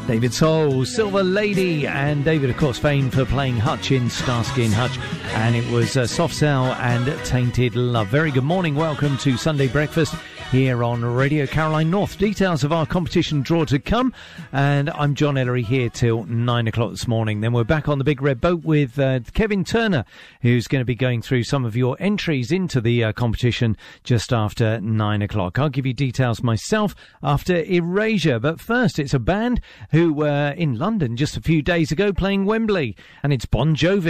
David Soul, Silver Lady, and David, of course, famed for playing Hutch in Starsky and Hutch, and it was Soft Cell and Tainted Love. Very good morning, welcome to Sunday Breakfast here on Radio Caroline North. Details of our competition draw to come, and I'm John Ellery here till 9 o'clock this morning. Then we're back on the Big Red Boat with Kevin Turner, who's going to be going through some of your entries into the competition just after 9 o'clock. I'll give you details myself after Erasure, but first it's a band who were in London just a few days ago playing Wembley, and it's Bon Jovi.